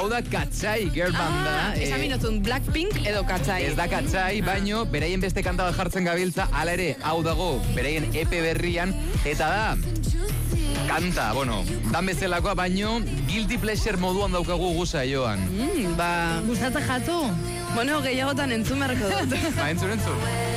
hau da Katsai girl banda. Esan minotun, Blackpink edo Katsai. Ez da Katsai, baino, beraien beste kanta bat jartzen gabiltza, ala ere, hau dago, beraien EP berrian, eta da, kanta, bueno, dan bezalakoa, baino, guilty pleasure moduan daukagu guza joan. Gustatzen jatu? Bueno, gehiagotan entzun beharko dut. Entzun.